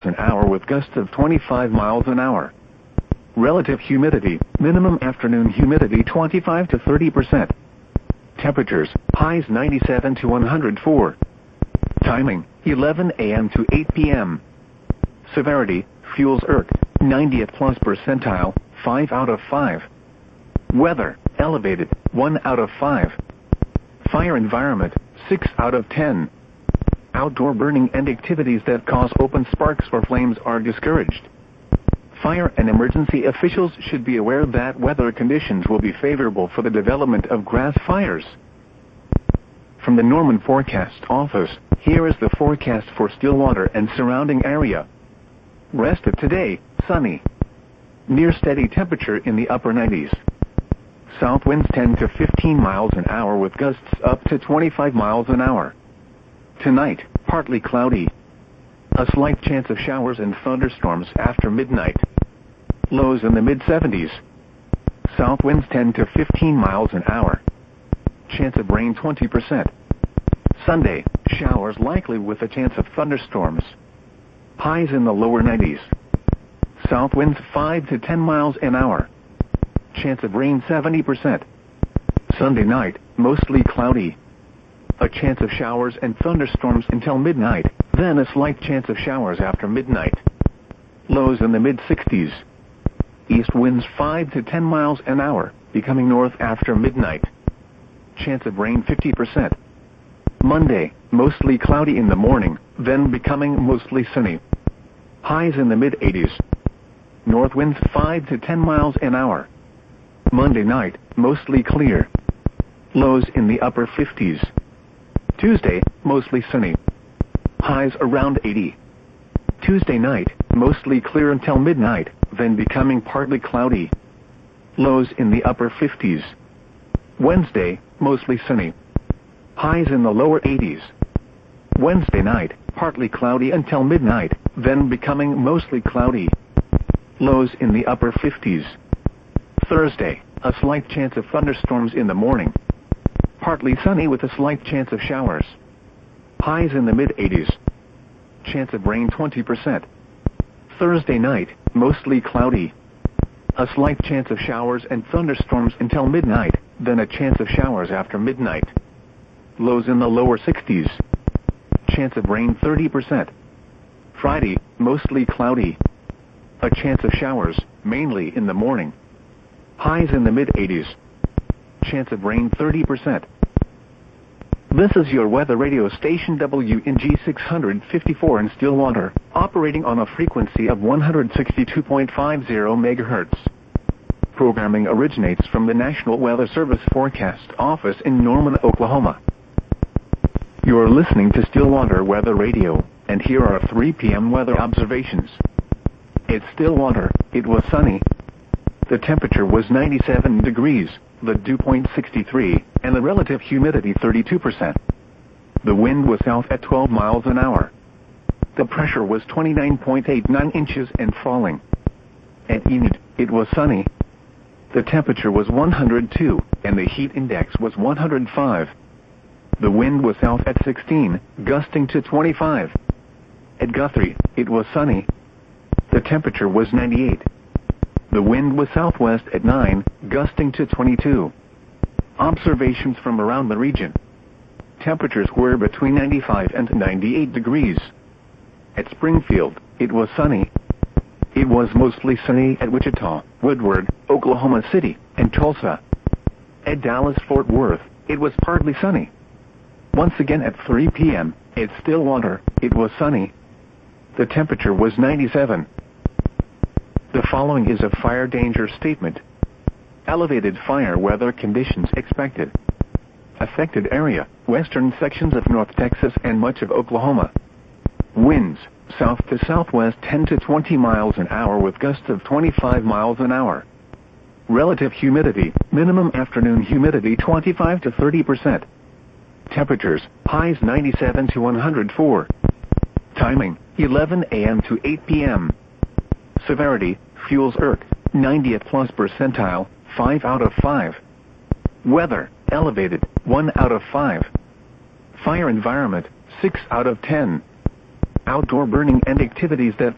an hour with gusts of 25 miles an hour. Relative humidity, minimum afternoon humidity 25 to 30%. Temperatures, highs 97 to 104. Timing, 11 a.m. to 8 p.m. Severity, fuels ERC, 90th plus percentile, 5 out of 5. Weather, elevated, 1 out of 5. Fire environment, 6 out of 10. Outdoor burning and activities that cause open sparks or flames are discouraged. Fire and emergency officials should be aware that weather conditions will be favorable for the development of grass fires. From the Norman Forecast Office, here is the forecast for Stillwater and surrounding area. Rest of today, sunny. Near steady temperature in the upper 90s. South winds 10 to 15 miles an hour with gusts up to 25 miles an hour. Tonight, partly cloudy. A slight chance of showers and thunderstorms after midnight. Lows in the mid-70s. South winds 10 to 15 miles an hour. Chance of rain 20%. Sunday, showers likely with a chance of thunderstorms. Highs in the lower 90s. South winds 5 to 10 miles an hour. Chance of rain 70%. Sunday night, mostly cloudy. A chance of showers and thunderstorms until midnight, then a slight chance of showers after midnight. Lows in the mid-60s. East winds 5 to 10 miles an hour, becoming north after midnight. Chance of rain 50%. Monday, mostly cloudy in the morning, then becoming mostly sunny. Highs in the mid-80s. North winds 5 to 10 miles an hour. Monday night, mostly clear. Lows in the upper 50s. Tuesday, mostly sunny. Highs around 80. Tuesday night, mostly clear until midnight, then becoming partly cloudy. Lows in the upper 50s. Wednesday, mostly sunny. Highs in the lower 80s. Wednesday night, partly cloudy until midnight, then becoming mostly cloudy. Lows in the upper 50s. Thursday, a slight chance of thunderstorms in the morning. Partly sunny with a slight chance of showers. Highs in the mid-80s. Chance of rain 20%. Thursday night, mostly cloudy. A slight chance of showers and thunderstorms until midnight, then a chance of showers after midnight. Lows in the lower 60s. Chance of rain 30%. Friday, mostly cloudy. A chance of showers, mainly in the morning. Highs in the mid-80s. Chance of rain 30%. This is your weather radio station WNG 654 in Stillwater, operating on a frequency of 162.50 MHz. Programming originates from the National Weather Service Forecast Office in Norman, Oklahoma. You're listening to Stillwater Weather Radio, and here are 3 p.m. weather observations. It's Stillwater, it was sunny. The temperature was 97 degrees, the dew point 63, and the relative humidity 32%. The wind was south at 12 miles an hour. The pressure was 29.89 inches and falling. At Enid, it was sunny. The temperature was 102, and the heat index was 105. The wind was south at 16, gusting to 25. At Guthrie, it was sunny. The temperature was 98. The wind was southwest at 9, gusting to 22. Observations from around the region. Temperatures were between 95 and 98 degrees. At Springfield, it was sunny. It was mostly sunny at Wichita, Woodward, Oklahoma City, and Tulsa. At Dallas-Fort Worth, it was partly sunny. Once again at 3 p.m., at Stillwater, it was sunny. The temperature was 97. The following is a fire danger statement. Elevated fire weather conditions expected. Affected area, western sections of North Texas and much of Oklahoma. Winds, south to southwest 10 to 20 miles an hour with gusts of 25 miles an hour. Relative humidity, minimum afternoon humidity 25 to 30%. Temperatures, highs 97 to 104. Timing, 11 a.m. to 8 p.m. Severity, fuels ERC, 90th plus percentile, 5 out of 5. Weather, elevated, 1 out of 5. Fire environment, 6 out of 10. Outdoor burning and activities that